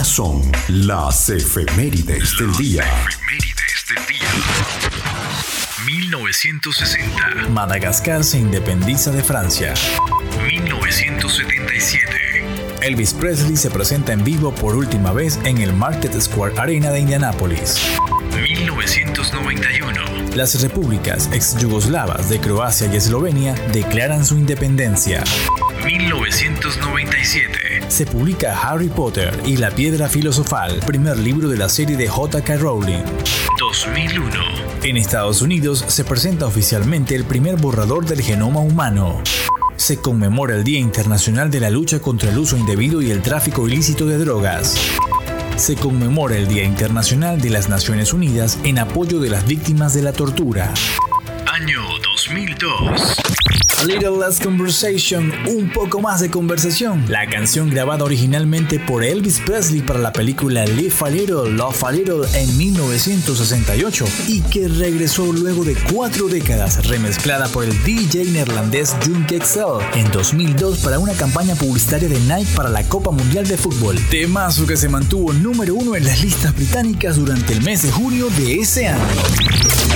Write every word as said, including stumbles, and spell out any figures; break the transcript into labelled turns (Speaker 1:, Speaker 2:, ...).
Speaker 1: Estas son las efemérides del día.
Speaker 2: Efemérides del día. mil novecientos sesenta.
Speaker 3: Madagascar se independiza de Francia.
Speaker 2: mil novecientos setenta y siete.
Speaker 3: Elvis Presley se presenta en vivo por última vez en el Market Square Arena de Indianápolis.
Speaker 2: mil novecientos noventa y uno.
Speaker 3: Las repúblicas ex-yugoslavas de Croacia y Eslovenia declaran su independencia.
Speaker 2: mil novecientos noventa y siete.
Speaker 3: Se publica Harry Potter y la Piedra Filosofal, primer libro de la serie de J K Rowling.
Speaker 2: dos mil uno.
Speaker 3: En Estados Unidos se presenta oficialmente el primer borrador del genoma humano. Se conmemora el Día Internacional de la Lucha contra el Uso Indebido y el Tráfico Ilícito de Drogas. Se conmemora el Día Internacional de las Naciones Unidas en apoyo de las víctimas de la tortura.
Speaker 2: Año dos mil dos.
Speaker 3: A Little Less Conversation, un poco más de conversación. La canción grabada originalmente por Elvis Presley para la película Live a Little, Love a Little en mil novecientos sesenta y ocho y que regresó luego de cuatro décadas, remezclada por el D J neerlandés Junk X L en dos mil dos para una campaña publicitaria de Nike para la Copa Mundial de Fútbol. Temazo que se mantuvo número uno en las listas británicas durante el mes de junio de ese año.